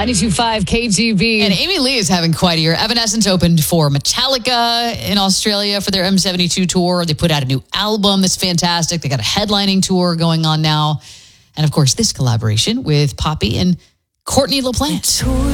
92.5 KGB. And Amy Lee is having quite a year. Evanescence opened for Metallica in Australia for their M72 tour. They put out a new album that's fantastic. They got a headlining tour going on now. And of course, this collaboration with Poppy and Courtney LaPlante.